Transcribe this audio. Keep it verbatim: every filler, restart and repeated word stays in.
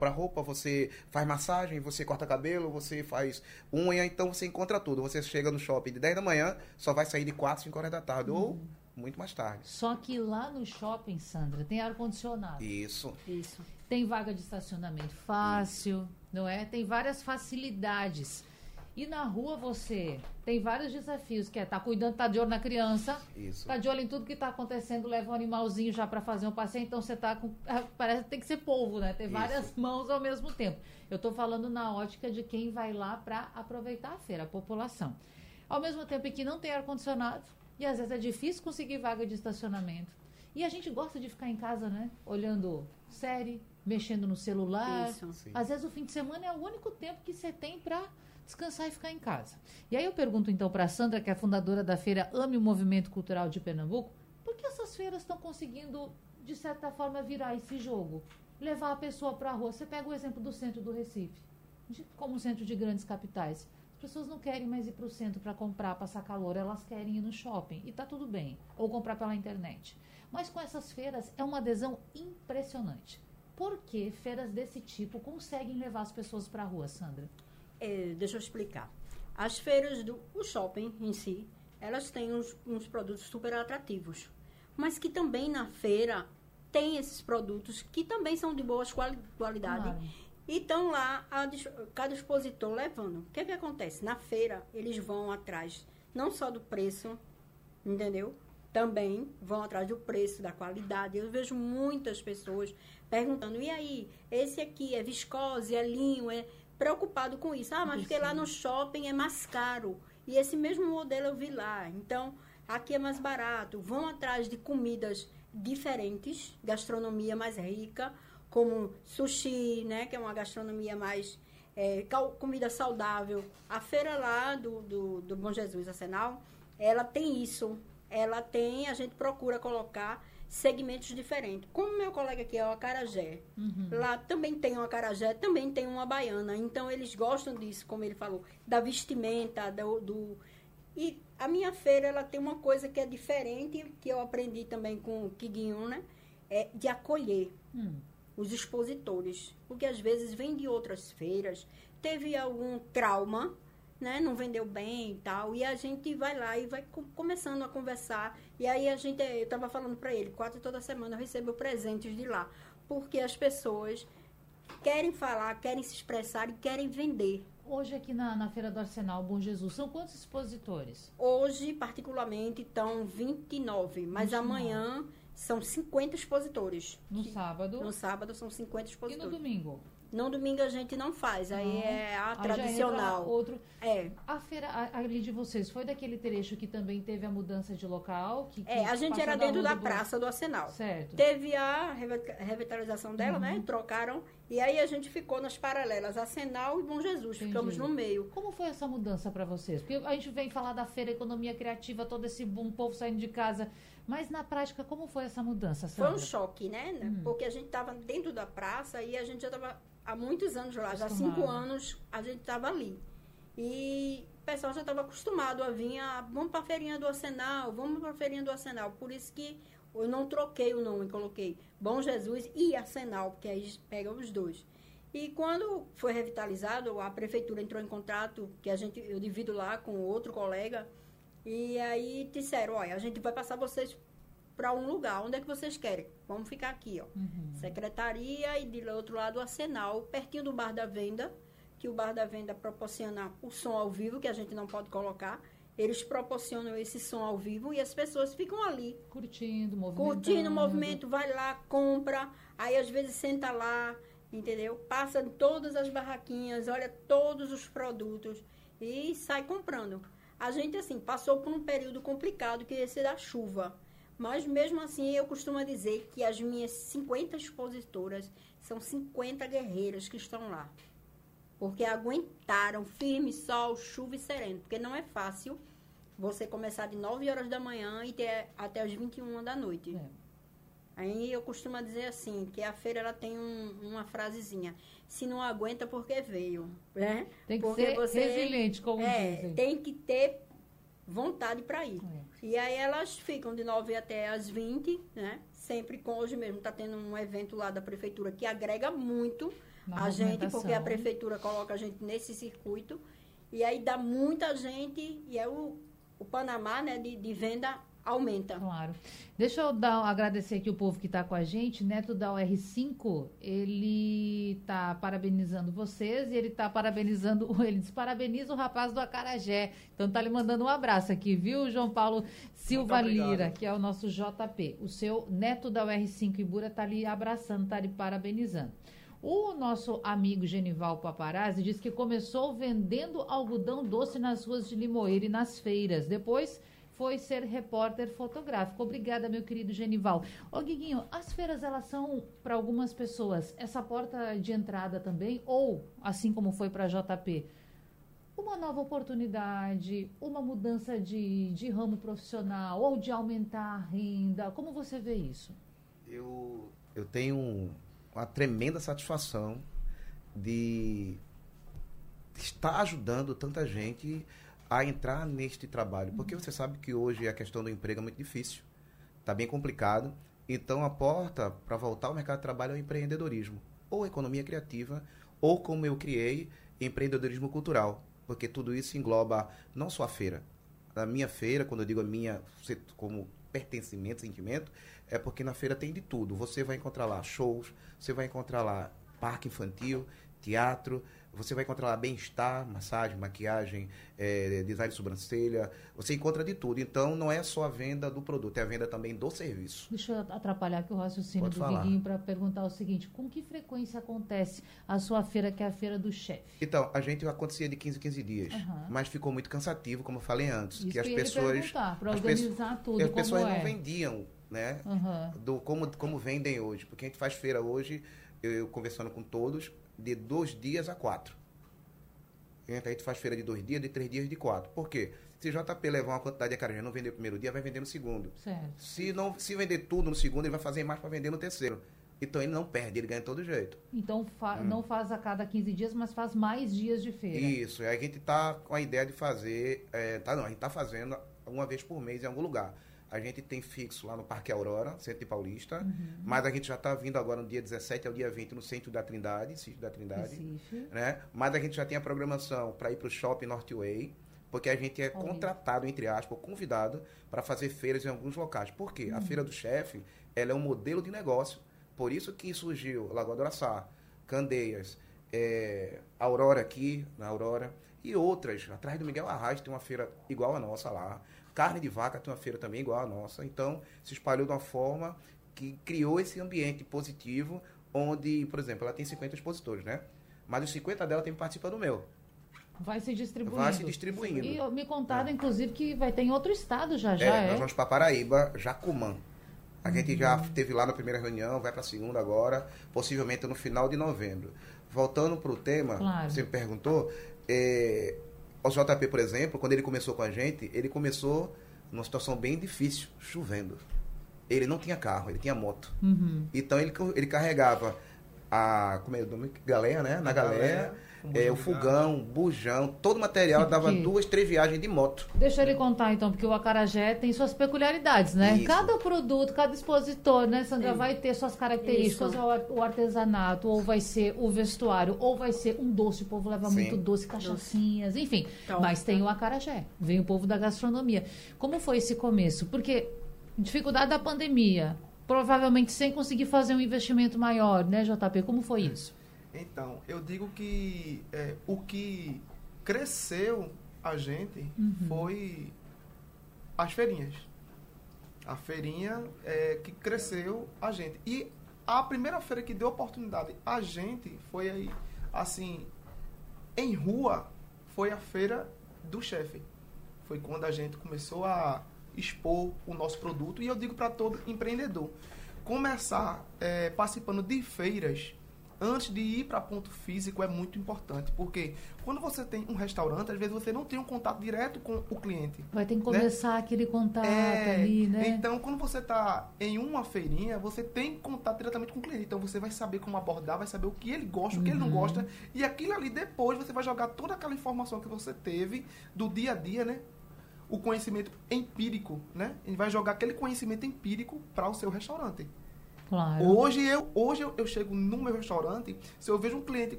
para roupa, você faz massagem, você corta cabelo, você faz unha, então você encontra tudo. Você chega no shopping de dez da manhã, só vai sair de quatro, cinco horas da tarde, ou muito mais tarde. Só que lá no shopping, Sandra, tem ar-condicionado. Isso. Isso. Tem vaga de estacionamento fácil, Isso. não é? Tem várias facilidades. E na rua você tem vários desafios, que é estar tá cuidando, tá de olho na criança, Isso. tá de olho em tudo que está acontecendo, leva um animalzinho já para fazer um passeio, então você tá com... Parece que tem que ser polvo, né? Tem várias Isso. mãos ao mesmo tempo. Eu estou falando na ótica de quem vai lá para aproveitar a feira, a população. Ao mesmo tempo em que não tem ar-condicionado, e às vezes é difícil conseguir vaga de estacionamento. E a gente gosta de ficar em casa, né? Olhando série, mexendo no celular. Isso. Sim. Às vezes o fim de semana é o único tempo que você tem para descansar e ficar em casa. E aí eu pergunto então para a Sandra, que é a fundadora da feira Ame o Movimento Cultural de Pernambuco, por que essas feiras estão conseguindo, de certa forma, virar esse jogo? Levar a pessoa para a rua. Você pega o exemplo do centro do Recife, de, como centro de grandes capitais. As pessoas não querem mais ir para o centro para comprar, passar calor, elas querem ir no shopping, e tá tudo bem. Ou comprar pela internet. Mas com essas feiras é uma adesão impressionante. Por que feiras desse tipo conseguem levar as pessoas para a rua, Sandra? É, deixa eu explicar. As feiras do o shopping em si, elas têm uns, uns produtos super atrativos. Mas que também na feira tem esses produtos que também são de boa quali, qualidade. Claro. E estão lá, a, cada expositor levando. O que é que acontece? Na feira, eles vão atrás não só do preço, entendeu? Também vão atrás do preço, da qualidade. Eu vejo muitas pessoas perguntando, e aí, esse aqui é viscose, é linho, é... preocupado com isso. Ah, mas porque lá no shopping é mais caro. E esse mesmo modelo eu vi lá. Então, aqui é mais barato. Vão atrás de comidas diferentes, gastronomia mais rica, como sushi, né, que é uma gastronomia mais... É, comida saudável. A feira lá do, do, do Bom Jesus, Arsenal, ela tem isso. Ela tem, a gente procura colocar segmentos diferentes. Como meu colega aqui é o acarajé, uhum. lá também tem um acarajé, também tem uma baiana. Então, eles gostam disso, como ele falou, da vestimenta, do... do e a minha feira, ela tem uma coisa que é diferente, que eu aprendi também com o Kiguinho, né? É de acolher hum. os expositores. Porque, às vezes, vem de outras feiras, teve algum trauma, né, não vendeu bem e tal, e a gente vai lá e vai com, começando a conversar, e aí a gente, eu estava falando para ele, quase toda semana eu recebo presentes de lá, porque as pessoas querem falar, querem se expressar e querem vender. Hoje aqui na, na Feira do Arsenal, Bom Jesus, são quantos expositores? Hoje, particularmente, estão vinte e nove, mas vinte e nove. Amanhã são cinquenta expositores. No sábado? No sábado são cinquenta expositores. E no domingo? No domingo a gente não faz, aí não. é a aí tradicional. Outro. É. A feira ali de vocês foi daquele trecho que também teve a mudança de local? Que, que é, a gente era dentro da, da praça do Arsenal. Certo. Teve a revitalização dela, uhum. né? Trocaram. E aí a gente ficou nas paralelas, Arsenal e Bom Jesus. Entendi. Ficamos no meio. Como foi essa mudança para vocês? Porque a gente vem falar da feira, economia criativa, todo esse boom, povo saindo de casa. Mas na prática, como foi essa mudança, Sandra? Foi um choque, né? Hum. Porque a gente estava dentro da praça e a gente já estava há muitos anos lá, já há cinco anos a gente estava ali. E o pessoal já estava acostumado a vir, a, vamos para a feirinha do Arsenal, vamos para a feirinha do Arsenal. Por isso que eu não troquei o nome, coloquei Bom Jesus e Arsenal, porque aí pega os dois. E quando foi revitalizado, a prefeitura entrou em contato, que a gente, eu divido lá com outro colega, e aí disseram, olha, a gente vai passar vocês para um lugar, onde é que vocês querem? Vamos ficar aqui, ó. Uhum. Secretaria e de outro lado o Arsenal, pertinho do Bar da Venda, que o Bar da Venda proporciona o som ao vivo, que a gente não pode colocar. Eles proporcionam esse som ao vivo e as pessoas ficam ali. Curtindo, movimentando. Curtindo o movimento, vai lá, compra, aí às vezes senta lá, entendeu? Passa em todas as barraquinhas, olha todos os produtos e sai comprando. A gente, assim, passou por um período complicado, que esse da chuva. Mas, mesmo assim, eu costumo dizer que as minhas cinquenta expositoras são cinquenta guerreiras que estão lá. Porque aguentaram firme, sol, chuva e sereno. Porque não é fácil você começar de nove horas da manhã e ter até as vinte e uma da noite. É. Aí eu costumo dizer assim, que a feira ela tem um, uma frasezinha. Se não aguenta, porque veio. Né? Tem que porque ser você, resiliente, como é, dizem. Tem que ter vontade para ir. É. E aí elas ficam de nove até as vinte, né? Sempre com, hoje mesmo está tendo um evento lá da prefeitura que agrega muito Na a gente, porque a movimentação. prefeitura coloca a gente nesse circuito, e aí dá muita gente, e é o, o Panamá, né, de, de venda aumenta. Claro. Deixa eu dar, agradecer aqui o povo que está com a gente. Neto da U R cinco, ele está parabenizando vocês e ele está parabenizando, ele diz, parabeniza o rapaz do Acarajé. Então tá lhe mandando um abraço aqui, viu, João Paulo Silva Lira, que é o nosso J P. O seu Neto da U R cinco Ibura está lhe abraçando, está lhe parabenizando. O nosso amigo Genival Paparazzi diz que começou vendendo algodão doce nas ruas de Limoeiro e nas feiras. Depois foi ser repórter fotográfico. Obrigada, meu querido Genival. Ô, Guiguinho, as feiras, elas são, para algumas pessoas, essa porta de entrada também, ou, assim como foi para a J P, uma nova oportunidade, uma mudança de, de ramo profissional, ou de aumentar a renda? Como você vê isso? Eu, eu tenho uma tremenda satisfação de estar ajudando tanta gente a entrar neste trabalho, porque você sabe que hoje a questão do emprego é muito difícil, está bem complicado, então a porta para voltar ao mercado de trabalho é o empreendedorismo, ou economia criativa, ou como eu criei, empreendedorismo cultural, porque tudo isso engloba não só a feira. A minha feira, quando eu digo a minha como pertencimento, sentimento, é porque na feira tem de tudo. Você vai encontrar lá shows, você vai encontrar lá parque infantil, teatro, você vai encontrar lá bem-estar, massagem, maquiagem, é, design de sobrancelha, você encontra de tudo. Então, não é só a venda do produto, é a venda também do serviço. Deixa eu atrapalhar aqui o raciocínio Pode do falar. Guiguinho para perguntar o seguinte, com que frequência acontece a sua feira, que é a feira do chefe? Então, a gente acontecia de quinze em quinze dias, Uhum. mas ficou muito cansativo, como eu falei antes, Isso que as eu ia lhe pessoas... perguntar, para as organizar pessoas, tudo, as como pessoas é. não vendiam, né, Uhum. do, como, como vendem hoje, porque a gente faz feira hoje, eu, eu conversando com todos, de dois dias a quatro. A gente faz feira de dois dias, de três dias, de quatro. Por quê? Se J P levar uma quantidade de acarajé e não vender no primeiro dia, vai vender no segundo. Certo. Se, não, se vender tudo no segundo, ele vai fazer mais para vender no terceiro. Então ele não perde, ele ganha de todo jeito. Então fa- Hum. não faz a cada quinze dias, mas faz mais dias de feira. Isso, a gente está com a ideia de fazer, é, tá, não, a gente está fazendo uma vez por mês em algum lugar. A gente tem fixo lá no Parque Aurora, Centro de Paulista, Uhum. mas a gente já está vindo agora no dia dezessete ao dia vinte no Centro da Trindade, Sítio da Trindade. Recife. Né? Mas a gente já tem a programação para ir para o Shopping Northway, porque a gente é Olha. contratado, entre aspas, convidado para fazer feiras em alguns locais. Por quê? A Feira do Chefe, ela é um modelo de negócio, por isso que surgiu Lagoa do Araçá, Candeias, é, Aurora aqui, na Aurora, e outras. Atrás do Miguel Arraes tem uma feira igual a nossa lá. Carne de Vaca tem uma feira também igual a nossa. Então, se espalhou de uma forma que criou esse ambiente positivo, onde, por exemplo, ela tem cinquenta expositores, né? Mas os cinquenta dela tem que participar do meu. Vai se distribuindo. Vai se distribuindo. E me contaram, É. inclusive, que vai ter em outro estado já, já É, é? nós vamos para Paraiba, Jacumã. A Uhum. gente já teve lá na primeira reunião, vai para a segunda agora, possivelmente no final de novembro. Voltando para o tema, Claro. você me perguntou, é, o J P, por exemplo, quando ele começou com a gente, ele começou numa situação bem difícil, chovendo. Ele não tinha carro, ele tinha moto. Uhum. Então ele, ele carregava a como é o nome? Galéia, né? Na galéia, é, o fogão, bujão, todo o material, Sim, dava porque- duas, três viagens de moto. Deixa ele contar, então, porque o acarajé tem suas peculiaridades, né? Isso. Cada produto, cada expositor, né, Sandra, Sim. vai ter suas características, Isso. o ar- o artesanato, ou vai ser o vestuário, ou vai ser um doce, o povo leva Sim. muito doce, cachaçinhas, enfim. Então, Mas tem o acarajé, vem o povo da gastronomia. Como foi esse começo? Porque dificuldade da pandemia, provavelmente sem conseguir fazer um investimento maior, né, J P? Como foi isso? Então, eu digo que é, o que cresceu a gente Uhum. foi as feirinhas. A feirinha é, que cresceu a gente. E a primeira feira que deu oportunidade a gente foi aí, assim, em rua, foi a feira do chefe. Foi quando a gente começou a expor o nosso produto. E eu digo para todo empreendedor, começar é, participando de feiras antes de ir para ponto físico é muito importante, porque quando você tem um restaurante, às vezes você não tem um contato direto com o cliente. Vai ter que começar aquele contato É, ali, né? Então, quando você está em uma feirinha, você tem contato diretamente com o cliente. Então, você vai saber como abordar, vai saber o que ele gosta, o que ele não Uhum. gosta. E aquilo ali, depois, você vai jogar toda aquela informação que você teve do dia a dia, né? O conhecimento empírico, né? Ele vai jogar aquele conhecimento empírico para o seu restaurante. Claro. Hoje, eu, hoje eu, eu chego no meu restaurante, se eu vejo um cliente